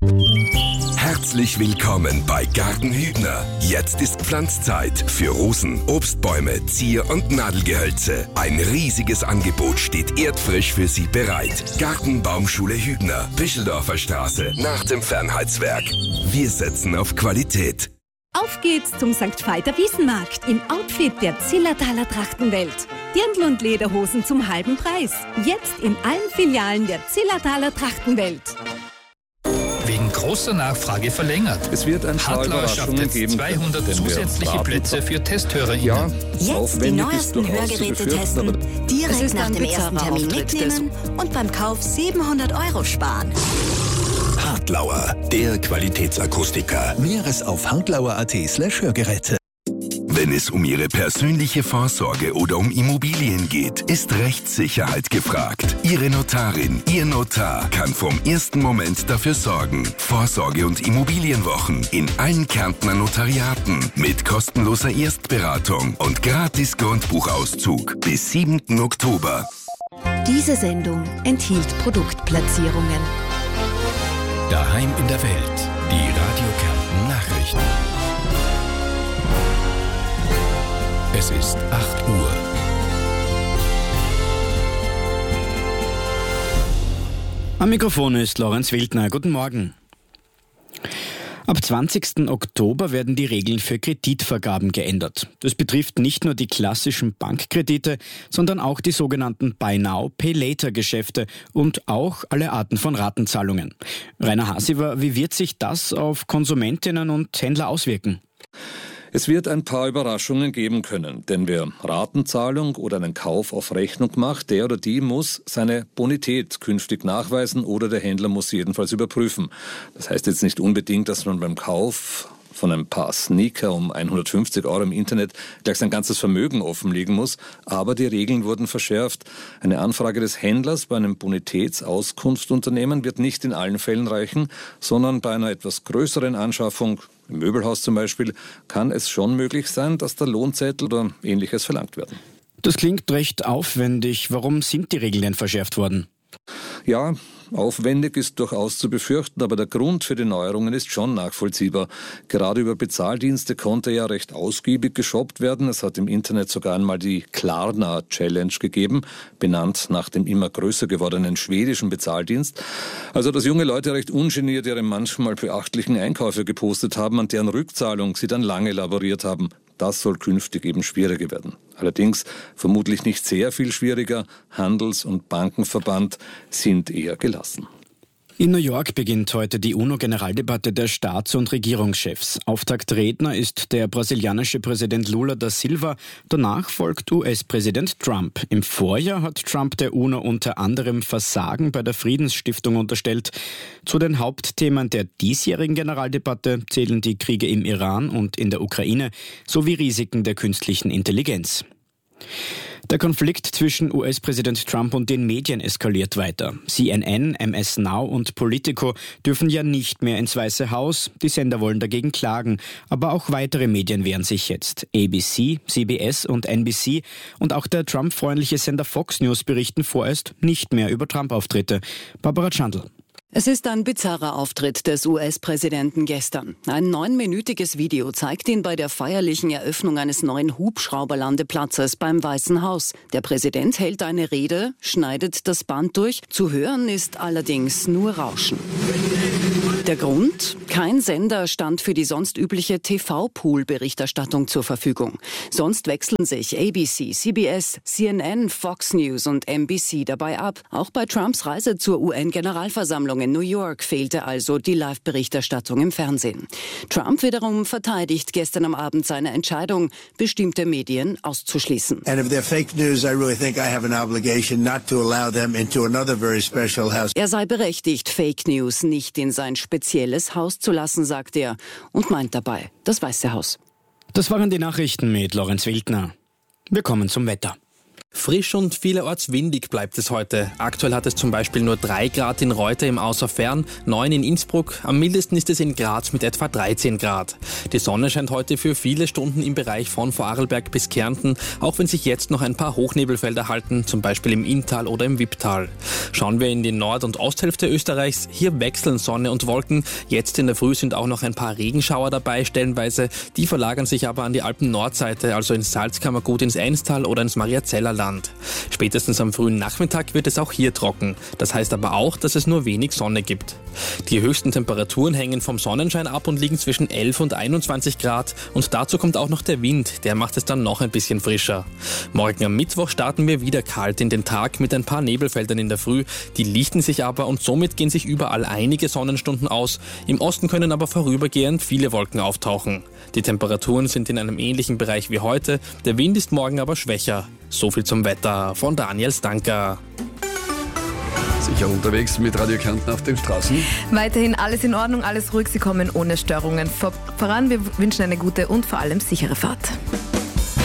Herzlich willkommen bei Garten Hübner. Jetzt ist Pflanzzeit für Rosen, Obstbäume, Zier- und Nadelgehölze. Ein riesiges Angebot steht erdfrisch für Sie bereit. Gartenbaumschule Hübner, Bischeldorfer Straße, nach dem Fernheitswerk. Wir setzen auf Qualität. Auf geht's zum St. Veit Wiesenmarkt im Outfit der Zillertaler Trachtenwelt. Dirndl- und Lederhosen zum halben Preis. Jetzt in allen Filialen der Zillertaler Trachtenwelt. Wegen großer Nachfrage verlängert. Es wird ein paar Hartlauer schafft jetzt 200 zusätzliche Plätze für TesthörerInnen. Ja, jetzt die neuesten Hörgeräte testen, direkt nach dem ersten Termin mitnehmen und beim Kauf 700 € sparen. Hartlauer, der Qualitätsakustiker. Mehres auf hartlauer.at/Hörgeräte. Wenn es um Ihre persönliche Vorsorge oder um Immobilien geht, ist Rechtssicherheit gefragt. Ihre Notarin, Ihr Notar kann vom ersten Moment dafür sorgen. Vorsorge- und Immobilienwochen in allen Kärntner Notariaten mit kostenloser Erstberatung und gratis Grundbuchauszug bis 7. Oktober. Diese Sendung enthielt Produktplatzierungen. Daheim in der Welt. Die Radio Kärnten Nachrichten. Es ist 8 Uhr. Am Mikrofon ist Lorenz Wildner. Guten Morgen. Ab 20. Oktober werden die Regeln für Kreditvergaben geändert. Das betrifft nicht nur die klassischen Bankkredite, sondern auch die sogenannten Buy Now, Pay Later Geschäfte und auch alle Arten von Ratenzahlungen. Rainer Hasiver, wie wird sich das auf Konsumentinnen und Händler auswirken? Es wird ein paar Überraschungen geben können, denn wer Ratenzahlung oder einen Kauf auf Rechnung macht, der oder die muss seine Bonität künftig nachweisen oder der Händler muss sie jedenfalls überprüfen. Das heißt jetzt nicht unbedingt, dass man beim Kauf von ein paar Sneaker um 150 € im Internet gleich sein ganzes Vermögen offenlegen muss, aber die Regeln wurden verschärft. Eine Anfrage des Händlers bei einem Bonitätsauskunftsunternehmen wird nicht in allen Fällen reichen, sondern bei einer etwas größeren Anschaffung, im Möbelhaus zum Beispiel, kann es schon möglich sein, dass der Lohnzettel oder Ähnliches verlangt werden. Das klingt recht aufwendig. Warum sind die Regeln denn verschärft worden? Ja, aufwendig ist durchaus zu befürchten, aber der Grund für die Neuerungen ist schon nachvollziehbar. Gerade über Bezahldienste konnte ja recht ausgiebig geshoppt werden. Es hat im Internet sogar einmal die Klarna-Challenge gegeben, benannt nach dem immer größer gewordenen schwedischen Bezahldienst. Also, dass junge Leute recht ungeniert ihre manchmal beachtlichen Einkäufe gepostet haben, an deren Rückzahlung sie dann lange laboriert haben. Das soll künftig eben schwieriger werden. Allerdings vermutlich nicht sehr viel schwieriger. Handels- und Bankenverband sind eher gelassen. In New York beginnt heute die UNO-Generaldebatte der Staats- und Regierungschefs. Auftaktredner ist der brasilianische Präsident Lula da Silva. Danach folgt US-Präsident Trump. Im Vorjahr hat Trump der UNO unter anderem Versagen bei der Friedensstiftung unterstellt. Zu den Hauptthemen der diesjährigen Generaldebatte zählen die Kriege im Iran und in der Ukraine sowie Risiken der künstlichen Intelligenz. Der Konflikt zwischen US-Präsident Trump und den Medien eskaliert weiter. CNN, MS Now und Politico dürfen ja nicht mehr ins Weiße Haus. Die Sender wollen dagegen klagen. Aber auch weitere Medien wehren sich jetzt. ABC, CBS und NBC und auch der Trump-freundliche Sender Fox News berichten vorerst nicht mehr über Trump-Auftritte. Barbara Chandl. Es ist ein bizarrer Auftritt des US-Präsidenten gestern. Ein 9-minütiges Video zeigt ihn bei der feierlichen Eröffnung eines neuen Hubschrauberlandeplatzes beim Weißen Haus. Der Präsident hält eine Rede, schneidet das Band durch. Zu hören ist allerdings nur Rauschen. Der Grund? Kein Sender stand für die sonst übliche TV-Pool-Berichterstattung zur Verfügung. Sonst wechseln sich ABC, CBS, CNN, Fox News und NBC dabei ab. Auch bei Trumps Reise zur UN-Generalversammlung in New York fehlte also die Live-Berichterstattung im Fernsehen. Trump wiederum verteidigt gestern am Abend seine Entscheidung, bestimmte Medien auszuschließen. And if they're fake news, I really think I have an obligation not to allow them into another very special house. Er sei berechtigt, Fake News nicht in sein spezielles Haus zu lassen, sagt er, und meint dabei das Weiße Haus. Das waren die Nachrichten mit Lorenz Wildner. Wir kommen zum Wetter. Frisch und vielerorts windig bleibt es heute. Aktuell hat es zum Beispiel nur 3 Grad in Reuter im Außerfern, 9 in Innsbruck, am mildesten ist es in Graz mit etwa 13 Grad. Die Sonne scheint heute für viele Stunden im Bereich von Vorarlberg bis Kärnten, auch wenn sich jetzt noch ein paar Hochnebelfelder halten, zum Beispiel im Inntal oder im Wipptal. Schauen wir in die Nord- und Osthälfte Österreichs, hier wechseln Sonne und Wolken. Jetzt in der Früh sind auch noch ein paar Regenschauer dabei, stellenweise. Die verlagern sich aber an die Alpen-Nordseite, also ins Salzkammergut, ins Enstal oder ins Mariazellerland. Spätestens am frühen Nachmittag wird es auch hier trocken. Das heißt aber auch, dass es nur wenig Sonne gibt. Die höchsten Temperaturen hängen vom Sonnenschein ab und liegen zwischen 11 und 21 Grad. Und dazu kommt auch noch der Wind, der macht es dann noch ein bisschen frischer. Morgen am Mittwoch starten wir wieder kalt in den Tag mit ein paar Nebelfeldern in der Früh. Die lichten sich aber und somit gehen sich überall einige Sonnenstunden aus. Im Osten können aber vorübergehend viele Wolken auftauchen. Die Temperaturen sind in einem ähnlichen Bereich wie heute. Der Wind ist morgen aber schwächer. So viel zum Wetter von Daniel Stanker. Sicher unterwegs mit Radio Kärnten auf den Straßen. Weiterhin alles in Ordnung, alles ruhig. Sie kommen ohne Störungen voran. Wir wünschen eine gute und vor allem sichere Fahrt.